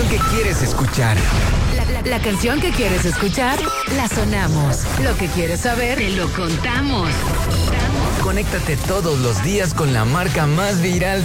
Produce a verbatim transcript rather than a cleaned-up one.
canción que quieres escuchar. La, la, la canción que quieres escuchar, la sonamos. Lo que quieres saber, te lo contamos. Conéctate todos los días con la marca más viral